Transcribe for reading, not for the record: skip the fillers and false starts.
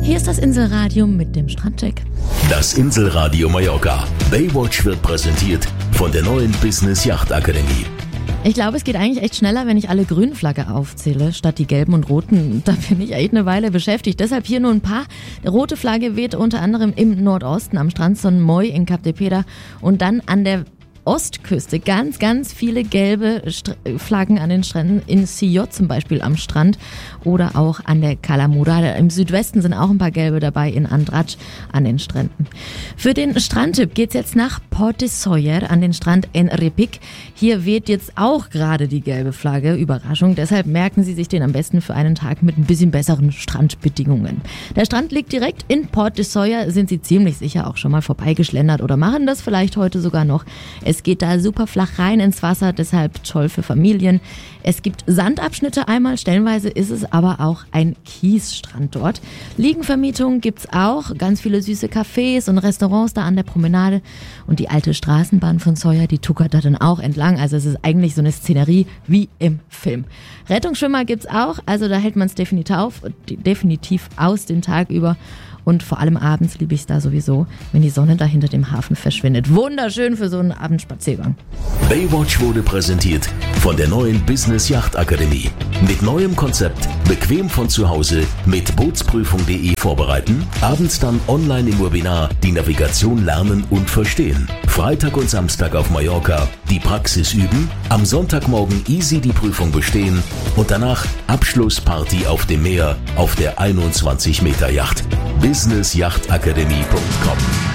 Hier ist das Inselradio mit dem Strandcheck. Das Inselradio Mallorca. Baywatch wird präsentiert von der neuen Business Yacht Akademie. Ich glaube, es geht eigentlich echt schneller, wenn ich alle grünen Flagge aufzähle, statt die gelben und roten. Da bin ich echt eine Weile beschäftigt. Deshalb hier nur ein paar. Die rote Flagge weht unter anderem im Nordosten am Strand Son Moy in Cap de Pera und dann an der Ostküste ganz, ganz viele gelbe Flaggen an den Stränden, in Sillot zum Beispiel am Strand oder auch an der Cala Murada. Im Südwesten sind auch ein paar gelbe dabei, in Andratx an den Stränden. Für den Strandtipp geht's jetzt nach Port de Sóller an den Strand en Repic. Hier weht jetzt auch gerade die gelbe Flagge, Überraschung. Deshalb merken Sie sich den am besten für einen Tag mit ein bisschen besseren Strandbedingungen. Der Strand liegt direkt in Port de Sóller, sind Sie ziemlich sicher auch schon mal vorbeigeschlendert oder machen das vielleicht heute sogar noch. Es geht da super flach rein ins Wasser, deshalb toll für Familien. Es gibt Sandabschnitte einmal, stellenweise ist es aber auch ein Kiesstrand dort. Liegenvermietung gibt's auch, ganz viele süße Cafés und Restaurants da an der Promenade. Und die alte Straßenbahn von Sóller, die tuckert da dann auch entlang. Also es ist eigentlich so eine Szenerie wie im Film. Rettungsschwimmer gibt's auch, also da hält man es definitiv aus den Tag über. Und vor allem abends liebe ich es da sowieso, wenn die Sonne da hinter dem Hafen verschwindet. Wunderschön für so einen Abendspaziergang. Baywatch wurde präsentiert von der neuen Business Yacht Akademie. Mit neuem Konzept, bequem von zu Hause, mit Bootsprüfung.de vorbereiten, abends dann online im Webinar die Navigation lernen und verstehen. Freitag und Samstag auf Mallorca die Praxis üben, am Sonntagmorgen easy die Prüfung bestehen und danach Abschlussparty auf dem Meer auf der 21 Meter Yacht. businessyachtakademie.com